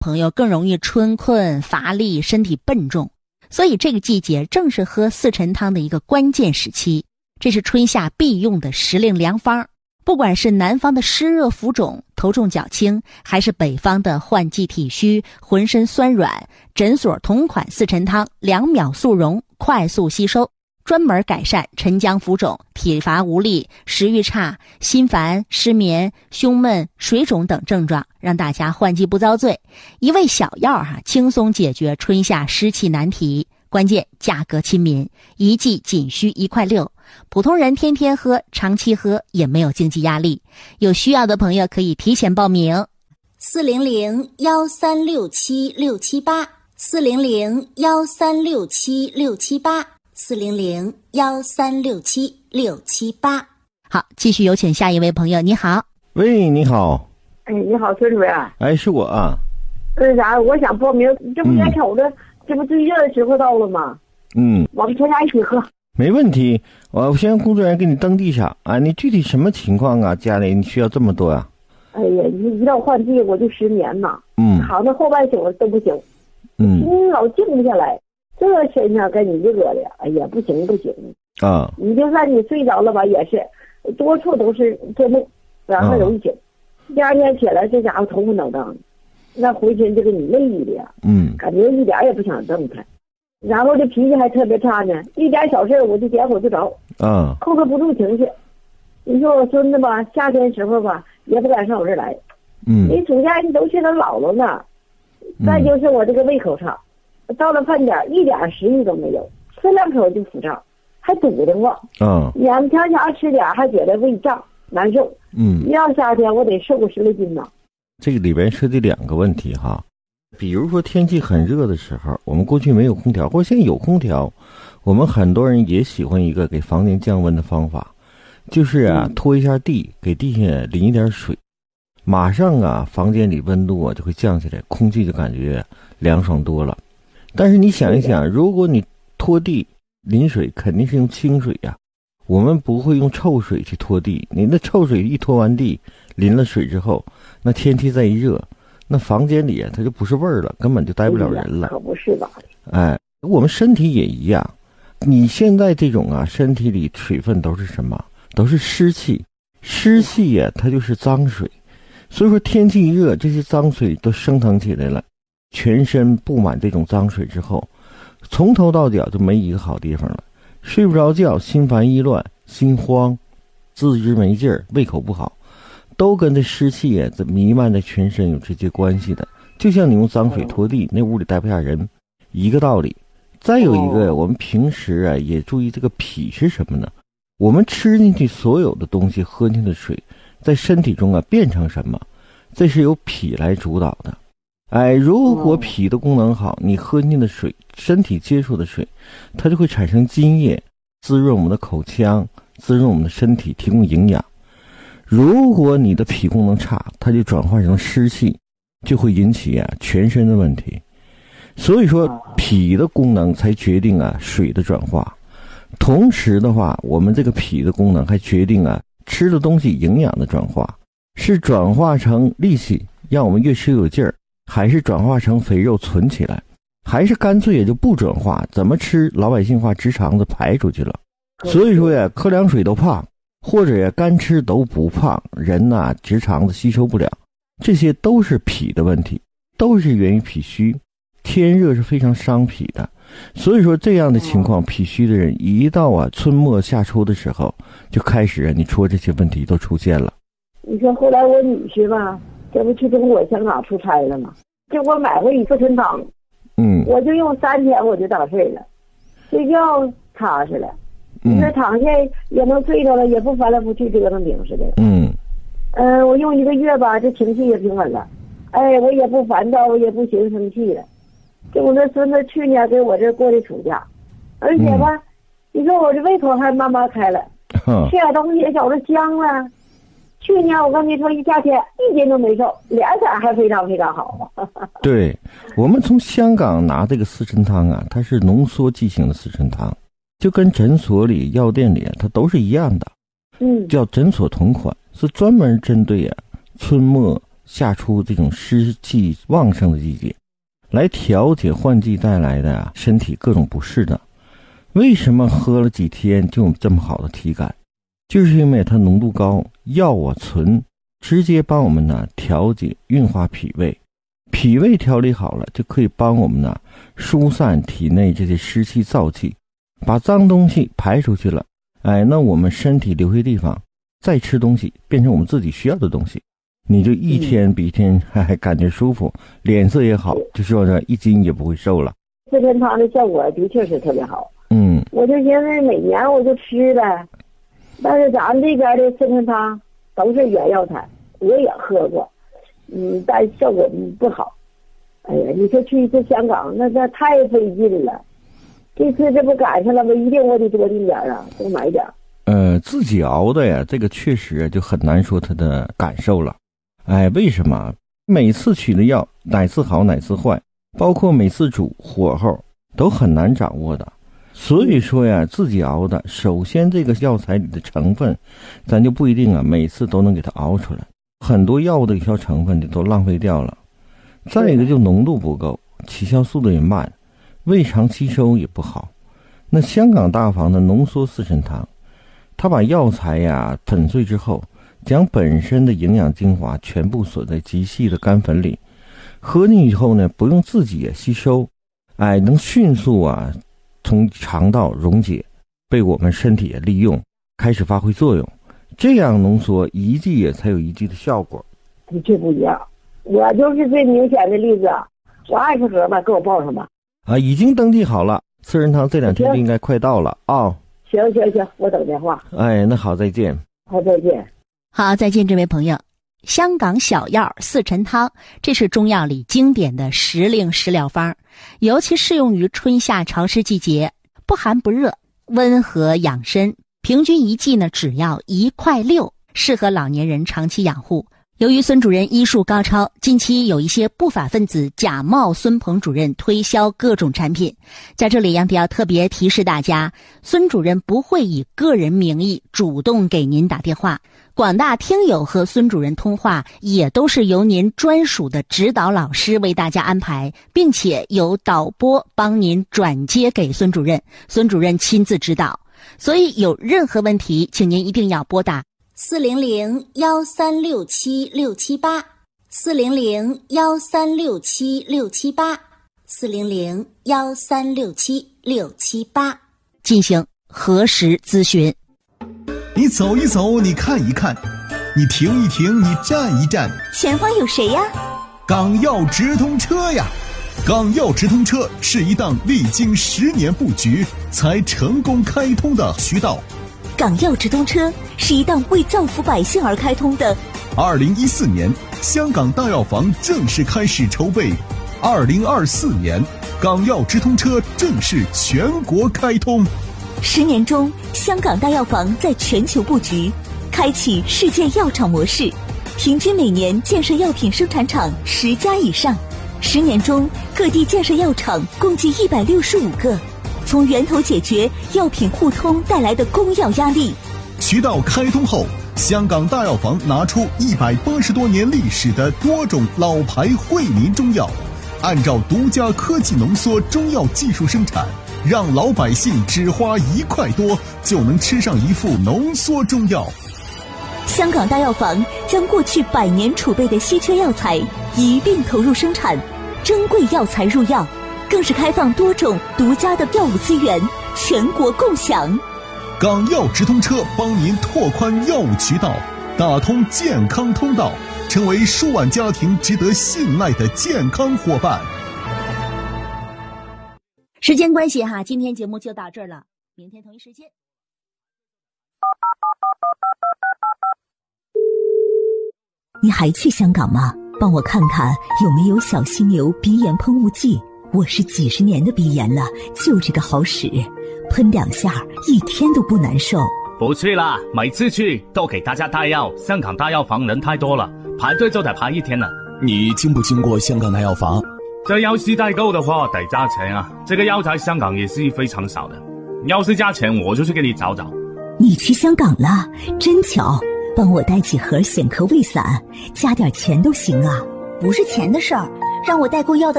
朋友更容易春困乏力，身体笨重，所以这个季节正是喝四陈汤的一个关键时期。这是春夏必用的时令良方。不管是南方的湿热浮肿、头重脚轻，还是北方的换季体虚、浑身酸软，诊所同款四陈汤2秒速溶，快速吸收，专门改善沉江浮肿、体乏无力、食欲差、心烦、失眠、胸闷、水肿等症状，让大家换季不遭罪。一味小药轻松解决春夏湿气难题。关键价格亲民，一剂仅需1.6块，普通人天天喝、长期喝也没有经济压力。有需要的朋友可以提前报名。400-1367-678，400-1367-678，400-1367-678。好，继续有请下一位朋友。你好。 喂，你好。 哎，你好，孙主任。 哎，是我啊。 那啥，我想报名，这不眼瞅着，这不最热的时候到了吗？我们全家一起喝。 没问题，我先让工作人员给你登记上啊。你具体什么情况啊？家里你需要这么多啊？ 哎呀，一到换季我就失眠呐。好那后半宿都不行。老静不下来，这身上跟你热的，哎呀，不行不行啊！ 你就算你睡着了吧，也是多处都是做梦，然后容易醒。第二天起来，这家伙头昏脑胀，那浑身这个你累的呀，感觉一点也不想动弹。然后这脾气还特别差呢，一点小事我就点火就着，控制不住情绪。你说我孙子吧，夏天时候吧也不敢上我这儿来，你暑假你都去他姥姥呢。再就是我这个胃口差，到了饭点一点食欲都没有，吃2口就腹胀，还堵得慌。眼瞧瞧吃点还觉得胃胀难受。一到夏天我得瘦个10来斤呢。 这个里边涉及2个问题哈。比如说天气很热的时候，我们过去没有空调，或者现在有空调，我们很多人也喜欢一个给房间降温的方法，就是拖一下地，给地下淋一点水，马上房间里温度就会降下来，空气就感觉凉爽多了。但是你想一想，如果你拖地淋水肯定是用清水我们不会用臭水去拖地。你那臭水一拖完地，淋了水之后，那天气再一热，那房间里它就不是味儿了，根本就待不了人了。 可不是吧？ 我们身体也一样。你现在这种身体里水分都是什么？都是湿气。湿气它就是脏水。所以说天气一热，这些脏水都升腾起来了，全身布满这种脏水之后，从头到脚就没一个好地方了，睡不着觉，心烦意乱，心慌，自知没劲儿，胃口不好，都跟这湿气这弥漫在全身有直接关系的。就像你用脏水拖地，那屋里待不下人，一个道理。再有一个，我们平时也注意这个脾是什么呢？我们吃进去所有的东西，喝进去的水，在身体中变成什么？这是由脾来主导的。如果脾的功能好，你喝进的水，身体接触的水，它就会产生津液，滋润我们的口腔，滋润我们的身体，提供营养。如果你的脾功能差，它就转化成湿气，就会引起全身的问题。所以说脾的功能才决定水的转化。同时的话，我们这个脾的功能还决定吃的东西营养的转化，是转化成力气让我们越吃越有劲儿，还是转化成肥肉存起来，还是干脆也就不转化，怎么吃老百姓话直肠子排出去了。所以说喝凉水都胖，或者干吃都不胖，人直肠子吸收不了，这些都是脾的问题，都是源于脾虚。天热是非常伤脾的，所以说这样的情况，脾虚的人一到春末夏初的时候，就开始你说这些问题都出现了。 你说后来我女婿吧，这不去中国香港出差了吗？就我买回一四陈汤，我就用3天我就打睡了，睡觉踏实了。你说躺下也能睡着了，也不翻来覆去折腾饼似的。我用1个月吧，这情绪也平稳了。我也不烦躁，我也不寻生气了。就我那孙子去年给我这过的暑假，而且吧，你说我这胃口还慢慢开了，吃点东西也觉着香了。去年我跟你说一夏天1斤都没瘦，脸色还非常非常好。 对，我们从香港拿这个四陈汤它是浓缩剂型的四陈汤，就跟诊所里药店里它都是一样的。叫诊所同款，是专门针对春末夏初这种湿气旺盛的季节，来调节换季带来的身体各种不适的。为什么喝了几天就有这么好的体感？就是因为它浓度高，药醇直接帮我们调节运化脾胃，脾胃调理好了，就可以帮我们疏散体内这些湿气燥气，把脏东西排出去了。那我们身体留下地方再吃东西，变成我们自己需要的东西，你就一天比一天还感觉舒服，脸色也好，就说这1斤也不会瘦了。 四神汤的效果的确是特别好。我就寻思每年我就吃呗，但是咱们这边的四神汤都是原药材，我也喝过，但效果不好。哎呀，你说去一次香港，那太费劲了。这次这不赶上了吗？一定我得多订点啊，多买点。 自己熬的呀，这个确实就很难说它的感受了。为什么？每次取的药哪次好哪次坏，包括每次煮火候都很难掌握的。所以说呀，自己熬的，首先这个药材里的成分咱就不一定每次都能给它熬出来，很多药物的有效成分都浪费掉了。再一个就浓度不够，起效速度也慢，胃肠吸收也不好。那香港大房的浓缩四神汤，它把药材呀粉碎之后，将本身的营养精华全部锁在极细的干粉里，喝进以后呢，不用自己也吸收，能迅速从肠道溶解，被我们身体也利用，开始发挥作用。这样浓缩一剂也才有一剂的效果。 的确不一样，我就是最明显的例子，我20盒吧，给我报上吧。 已经登记好了，四神汤这2天就应该快到了啊。 行，我等电话。 那好，再见。 好，再见。 好，再见，这位朋友。香港小药四神汤，这是中药里经典的时令食疗方，尤其适用于春夏潮湿季节，不寒不热，温和养身。平均一剂呢只要1.6块，适合老年人长期养护。由于孙主任医术高超，近期有一些不法分子假冒孙鹏主任推销各种产品。在这里杨迪要特别提示大家，孙主任不会以个人名义主动给您打电话，广大听友和孙主任通话也都是由您专属的指导老师为大家安排，并且由导播帮您转接给孙主任，孙主任亲自指导。所以有任何问题，请您一定要拨打400-1367-678 400-1367-678 400-1367-678进行核实咨询。 你走一走，你看一看，你停一停，你站一站， 前方有谁呀？ 港药直通车呀！港药直通车是一档历经10年布局才成功开通的渠道。 港药直通车是一档为造福百姓而开通的。 2014年，香港大药房正式开始筹备；2024年，港药直通车正式全国开通。 10年中，香港大药房在全球布局，开启世界药厂模式，平均每年建设药品生产厂10家以上。10年中，各地建设药厂共计165个，从源头解决药品互通带来的供药压力。 渠道开通后，香港大药房拿出180多年历史的多种老牌惠民中药，按照独家科技浓缩中药技术生产，让老百姓只花1块多就能吃上一副浓缩中药。 香港大药房将过去100年储备的稀缺药材一并投入生产，珍贵药材入药，更是开放多种独家的药物资源，全国共享。 港药直通车帮您拓宽药物渠道，打通健康通道，成为数万家庭值得信赖的健康伙伴。 时间关系今天节目就到这儿了，明天同一时间。 你还去香港吗？帮我看看有没有小犀牛鼻炎喷雾剂，我是几10年的鼻炎了，就这个好使，喷2下1天都不难受。 不去啦，每次去都给大家带药，香港大药房人太多了，排队就得排1天了。 你经不经过香港大药房？ 这要是代购的话得加钱啊，这个药材香港也是非常少的，要是加钱我就去给你找找。 你去香港了，真巧， 帮我带几盒显科胃散，加点钱都行啊。 不是钱的事儿，让我带够药的